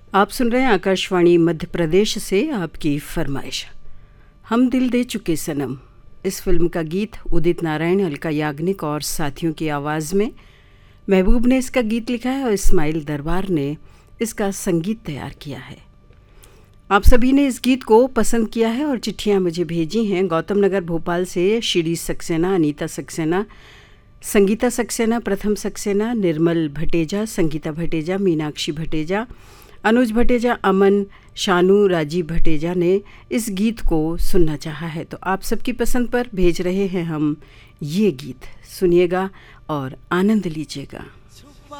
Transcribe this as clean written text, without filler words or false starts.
आप सुन रहे हैं आकाशवाणी मध्य प्रदेश से आपकी फरमाइश। हम दिल दे चुके सनम, इस फिल्म का गीत उदित नारायण, अलका याग्निक और साथियों की आवाज़ में। महबूब ने इसका गीत लिखा है और इस्माइल दरबार ने इसका संगीत तैयार किया है। आप सभी ने इस गीत को पसंद किया है और चिट्ठियाँ मुझे भेजी हैं। गौतम नगर भोपाल से शिरी सक्सेना, अनीता सक्सेना, संगीता सक्सेना, प्रथम सक्सेना, निर्मल भटेजा, संगीता भटेजा, मीनाक्षी भटेजा, अनुज भटेजा, अमन, शानू, राजीव भटेजा ने इस गीत को सुनना चाहा है। तो आप सबकी पसंद पर भेज रहे हैं हम ये गीत। सुनिएगा और आनंद लीजिएगा।